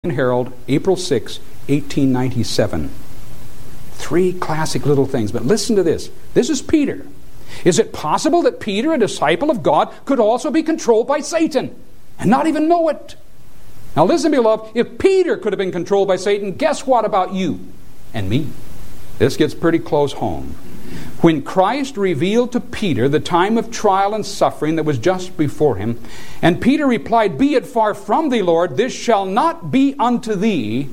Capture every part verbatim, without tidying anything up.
Herald, April sixth, eighteen ninety-seven. Three classic little things, but listen to this. This is Peter. Is it possible that Peter, a disciple of God, could also be controlled by Satan and not even know it? Now listen, beloved, if Peter could have been controlled by Satan, guess what about you and me? This gets pretty close home. When Christ revealed to Peter the time of trial and suffering that was just before him, and Peter replied, "Be it far from thee, Lord, this shall not be unto thee,"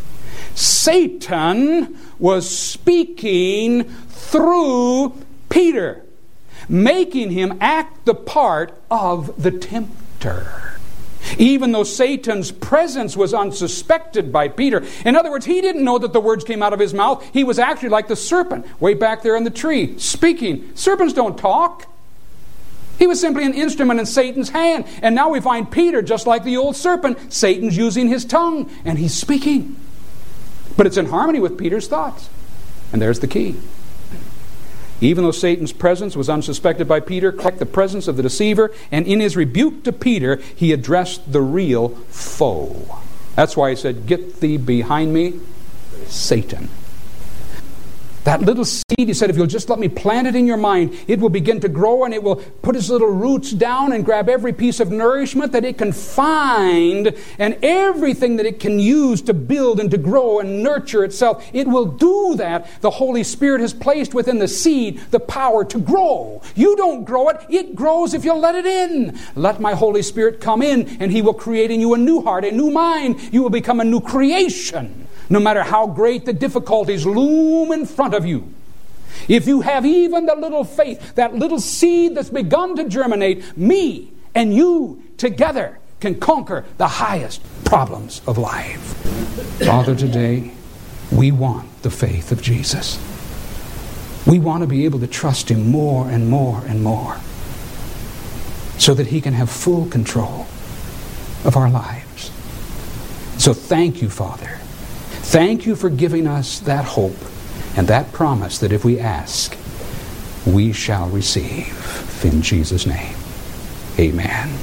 Satan was speaking through Peter, making him act the part of the tempter. Even though Satan's presence was unsuspected by Peter. In other words, he didn't know that the words came out of his mouth. He was actually like the serpent way back there in the tree, speaking. Serpents don't talk. He was simply an instrument in Satan's hand. And now we find Peter, just like the old serpent, Satan's using his tongue, and he's speaking. But it's in harmony with Peter's thoughts. And there's the key. Even though Satan's presence was unsuspected by Peter, like the presence of the deceiver, and in his rebuke to Peter, he addressed the real foe. That's why he said, "Get thee behind me, Satan." That little seed, he said, if you'll just let me plant it in your mind, it will begin to grow and it will put its little roots down and grab every piece of nourishment that it can find and everything that it can use to build and to grow and nurture itself. It will do that. The Holy Spirit has placed within the seed the power to grow. You don't grow it. It grows if you let it in. Let my Holy Spirit come in and He will create in you a new heart, a new mind. You will become a new creation. No matter how great the difficulties loom in front of you. If you have even the little faith, that little seed that's begun to germinate, me and you together can conquer the highest problems of life. Father, today we want the faith of Jesus. We want to be able to trust Him more and more and more so that He can have full control of our lives. So thank you, Father. Thank you for giving us that hope and that promise that if we ask, we shall receive. In Jesus' name, amen.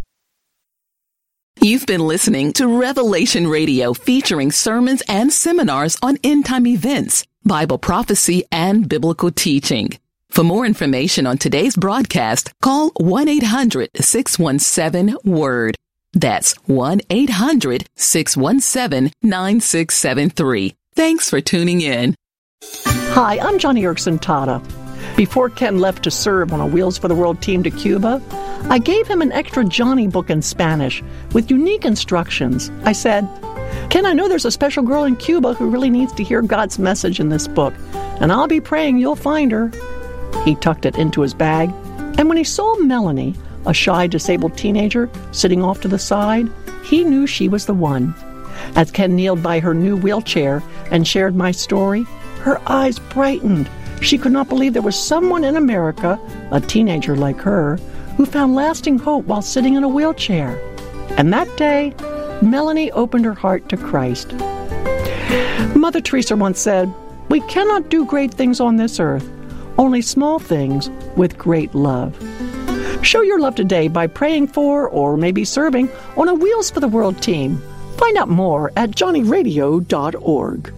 You've been listening to Revelation Radio, featuring sermons and seminars on end-time events, Bible prophecy, and biblical teaching. For more information on today's broadcast, call one eight hundred six one seven WORD. That's one eight hundred six one seven nine six seven three. Thanks for tuning in. Hi, I'm Johnny Erickson Tata. Before Ken left to serve on a Wheels for the World team to Cuba, I gave him an extra Johnny book in Spanish with unique instructions. I said, "Ken, I know there's a special girl in Cuba who really needs to hear God's message in this book, and I'll be praying you'll find her." He tucked it into his bag, and when he saw Melanie, a shy, disabled teenager sitting off to the side, he knew she was the one. As Ken kneeled by her new wheelchair and shared my story, her eyes brightened. She could not believe there was someone in America, a teenager like her, who found lasting hope while sitting in a wheelchair. And that day, Melanie opened her heart to Christ. Mother Teresa once said, "We cannot do great things on this earth, only small things with great love." Show your love today by praying for or maybe serving on a Wheels for the World team. Find out more at johnny radio dot org.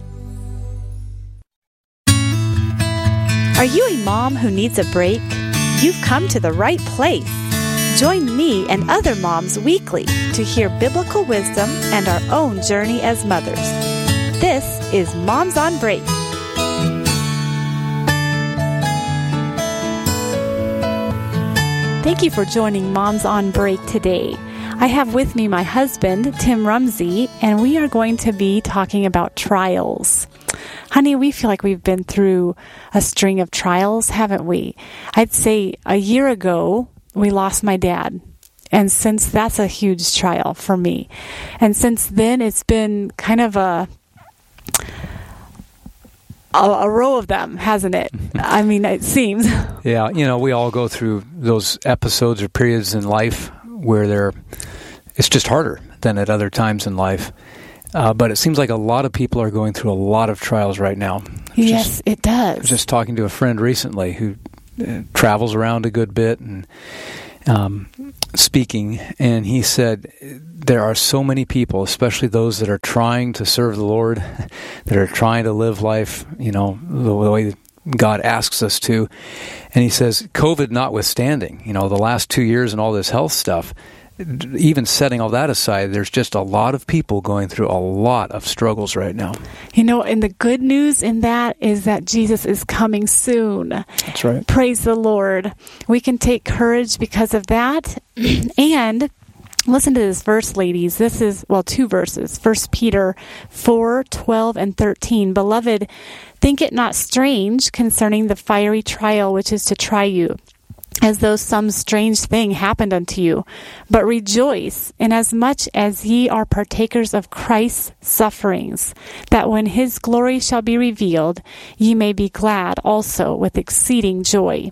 Are you a mom who needs a break? You've come to the right place. Join me and other moms weekly to hear biblical wisdom and our own journey as mothers. This is Moms on Break. Thank you for joining Moms on Break today. I have with me my husband, Tim Rumsey, and we are going to be talking about trials. Honey, we feel like we've been through a string of trials, haven't we? I'd say a year ago, we lost my dad. And since that's a huge trial for me. And since then, it's been kind of a... A, a row of them, hasn't it? I mean, it seems. Yeah, you know, we all go through those episodes or periods in life where they're, it's just harder than at other times in life. Uh, but it seems like a lot of people are going through a lot of trials right now. Yes, just, it does. I was just talking to a friend recently who uh, travels around a good bit, and um, speaking, and he said, there are so many people, especially those that are trying to serve the Lord, that are trying to live life, you know, the way God asks us to. And he says, COVID notwithstanding, you know, the last two years and all this health stuff, even setting all that aside, there's just a lot of people going through a lot of struggles right now. You know, and the good news in that is that Jesus is coming soon. That's right. Praise the Lord. We can take courage because of that. And listen to this verse, ladies. This is, well, two verses. First Peter four, twelve, and thirteen. Beloved, think it not strange concerning the fiery trial which is to try you, as though some strange thing happened unto you. But rejoice, inasmuch as ye are partakers of Christ's sufferings, that when his glory shall be revealed, ye may be glad also with exceeding joy.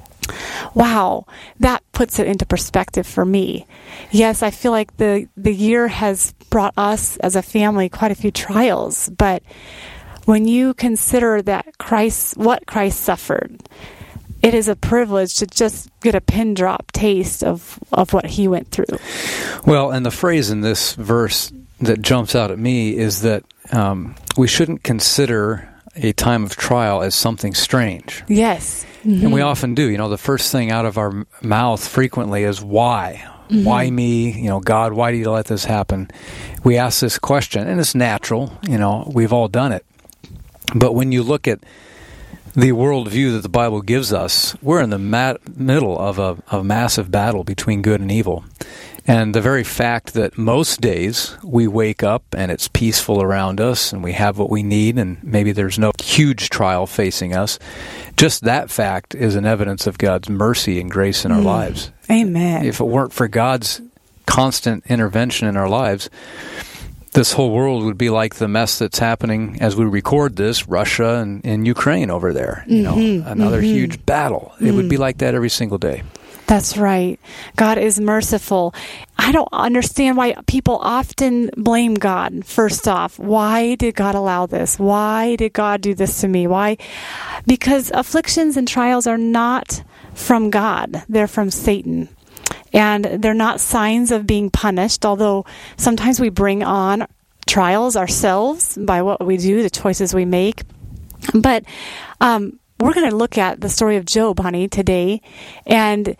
Wow, that puts it into perspective for me. Yes, I feel like the, the year has brought us as a family quite a few trials, but when you consider that Christ, what Christ suffered, it is a privilege to just get a pin drop taste of, of what he went through. Well, and the phrase in this verse that jumps out at me is that um, we shouldn't consider a time of trial as something strange. Yes. Mm-hmm. And we often do. You know, the first thing out of our mouth frequently is why? Mm-hmm. Why me? You know, God, why do you let this happen? We ask this question, and it's natural. You know, we've all done it. But when you look at the worldview that the Bible gives us, we're in the mat- middle of a, a massive battle between good and evil. And the very fact that most days we wake up and it's peaceful around us and we have what we need and maybe there's no huge trial facing us, just that fact is an evidence of God's mercy and grace in our mm. lives. Amen. If it weren't for God's constant intervention in our lives, this whole world would be like the mess that's happening as we record this, Russia and, and Ukraine over there. You mm-hmm, know, another mm-hmm. huge battle. It mm. would be like that every single day. That's right. God is merciful. I don't understand why people often blame God. First off, why did God allow this? Why did God do this to me? Why? Because afflictions and trials are not from God. They're from Satan. And they're not signs of being punished, although sometimes we bring on trials ourselves by what we do, the choices we make. But um, we're going to look at the story of Job, honey, today. And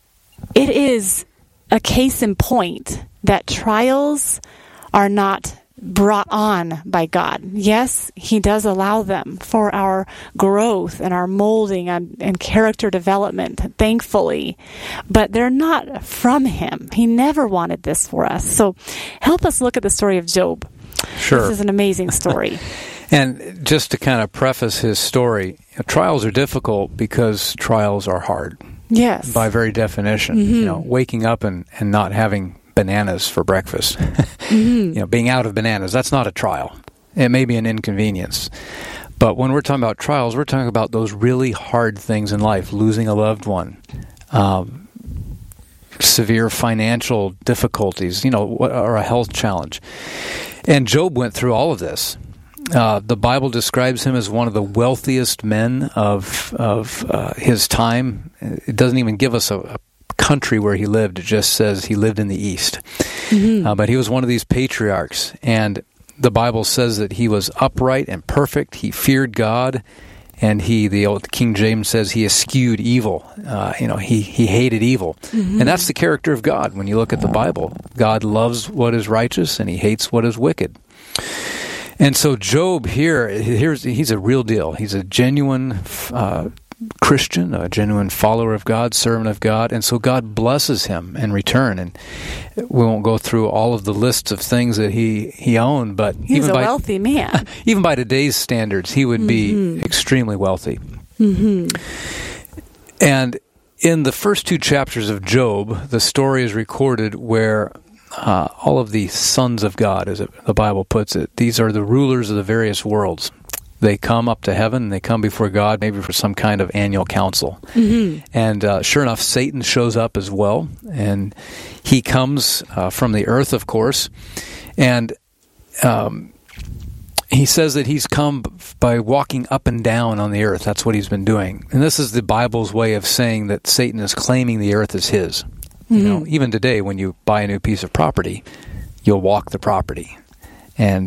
it is a case in point that trials are not brought on by God. Yes, he does allow them for our growth and our molding and, and character development, thankfully, but they're not from him. He never wanted this for us. So help us look at the story of Job. Sure. This is an amazing story. And just to kind of preface his story, trials are difficult because trials are hard. Yes. By very definition. Mm-hmm. You know, waking up and, and not having bananas for breakfast, mm-hmm. you know, being out of bananas, that's not a trial. It may be an inconvenience. But when we're talking about trials, we're talking about those really hard things in life, losing a loved one, um, severe financial difficulties, you know, or a health challenge. And Job went through all of this. Uh, the Bible describes him as one of the wealthiest men of of uh, his time. It doesn't even give us a, a country where he lived. It just says he lived in the East. Mm-hmm. Uh, but he was one of these patriarchs. And the Bible says that he was upright and perfect. He feared God. And he, the old King James says, he eschewed evil. Uh, you know, he, he hated evil. Mm-hmm. And that's the character of God when you look at the Bible. God loves what is righteous and he hates what is wicked. And so Job here, here's he's a real deal. He's a genuine uh Christian, a genuine follower of God, servant of God, and so God blesses him in return. And we won't go through all of the lists of things that he, he owned, but he's even a by, wealthy man. Even by today's standards, he would mm-hmm. be extremely wealthy. Mm-hmm. And in the first two chapters of Job, the story is recorded where uh, all of the sons of God, as it, the Bible puts it, these are the rulers of the various worlds. They come up to heaven, and they come before God, maybe for some kind of annual council. Mm-hmm. And uh, sure enough, Satan shows up as well, and he comes uh, from the earth, of course, and um, he says that he's come by walking up and down on the earth. That's what he's been doing. And this is the Bible's way of saying that Satan is claiming the earth as his. You know, even today, when you buy a new piece of property, you'll walk the property. And